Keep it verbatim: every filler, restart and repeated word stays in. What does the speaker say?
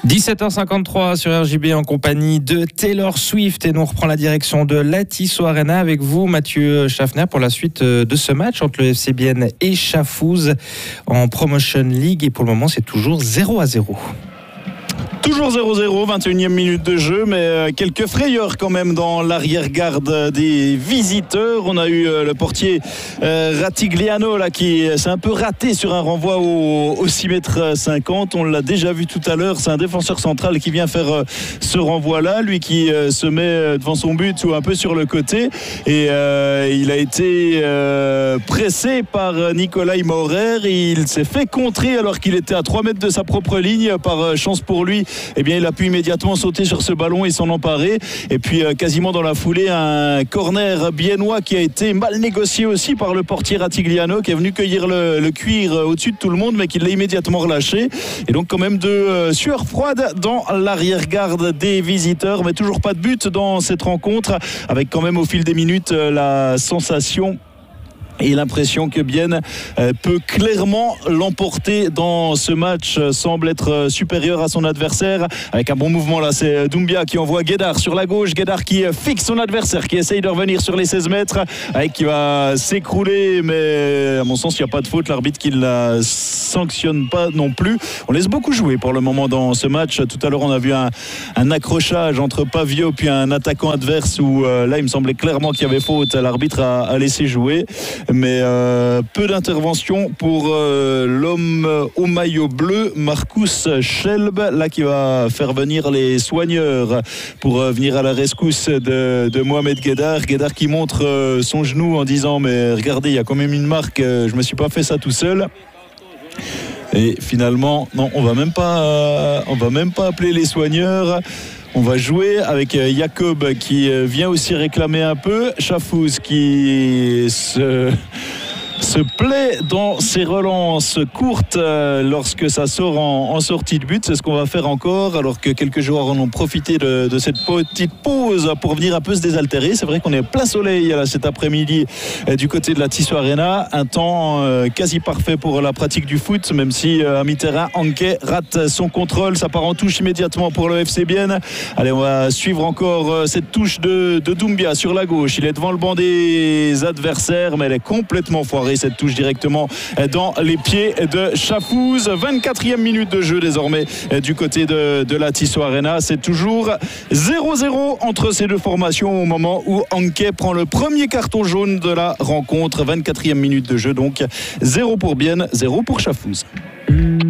dix-sept heures cinquante-trois sur R J B en compagnie de Taylor Swift et nous on reprend la direction de la Tissot Arena avec vous Mathieu Schaffner pour la suite de ce match entre le F C Bienne et Schaffhouse en Promotion League et pour le moment c'est toujours zéro à zéro. Toujours zéro zéro, vingt et unième minute de jeu, mais quelques frayeurs quand même dans l'arrière-garde des visiteurs. On a eu le portier euh, Ratigliano là, qui s'est un peu raté sur un renvoi au, au six mètres cinquante. On l'a déjà vu tout à l'heure, c'est un défenseur central qui vient faire euh, ce renvoi-là. Lui qui euh, se met devant son but ou un peu sur le côté. Et euh, il a été euh, pressé par Nicolai Maurer. Il s'est fait contrer alors qu'il était à trois mètres de sa propre ligne. Par chance pour lui, eh bien, il a pu immédiatement sauter sur ce ballon et s'en emparer. Et puis, euh, quasiment dans la foulée, un corner biennois qui a été mal négocié aussi par le portier Ratigliano, qui est venu cueillir le, le cuir au-dessus de tout le monde, mais qui l'a immédiatement relâché. Et donc, quand même, de euh, sueur froide dans l'arrière-garde des visiteurs, mais toujours pas de but dans cette rencontre, avec quand même au fil des minutes euh, la sensation et l'impression que Bienne peut clairement l'emporter dans ce match, semble être supérieur à son adversaire avec un bon mouvement là, c'est Doumbia qui envoie Guédard sur la gauche, Guédard qui fixe son adversaire, qui essaye de revenir sur les seize mètres avec qui va s'écrouler, mais à mon sens il n'y a pas de faute, l'arbitre qui ne la sanctionne pas non plus. On laisse beaucoup jouer pour le moment dans ce match. Tout à l'heure on a vu un, un accrochage entre Pavio puis un attaquant adverse où euh, là il me semblait clairement qu'il y avait faute, l'arbitre a, a laissé jouer. Mais euh, peu d'intervention pour euh, l'homme au maillot bleu, Marcus Schelb, là qui va faire venir les soigneurs pour euh, venir à la rescousse de, de Mohamed Guédard. Guédard qui montre euh, son genou en disant mais regardez, il y a quand même une marque, euh, je me suis pas fait ça tout seul. Et finalement, non, on va même pas, euh, on va même pas appeler les soigneurs. On va jouer avec Jacob qui vient aussi réclamer un peu. Schaffhouse qui se... se plaît dans ses relances courtes lorsque ça sort en, en sortie de but. C'est ce qu'on va faire encore alors que quelques joueurs en ont profité de, de cette petite pause pour venir un peu se désaltérer. C'est vrai qu'on est plein soleil là, cet après-midi du côté de la Tissot Arena. Un temps euh, quasi parfait pour la pratique du foot, même si euh, à mi-terrain, Anke rate son contrôle. Ça part en touche immédiatement pour le F C Bienne. Allez, on va suivre encore euh, cette touche de, de Doumbia sur la gauche. Il est devant le banc des adversaires, mais elle est complètement foirée. Cette touche directement dans les pieds de Schaffhouse. vingt-quatrième minute de jeu désormais du côté de, de la Tissot Arena. C'est toujours zéro zéro entre ces deux formations au moment où Anke prend le premier carton jaune de la rencontre. vingt-quatrième minute de jeu donc. zéro pour Bienne, zéro pour Schaffhouse.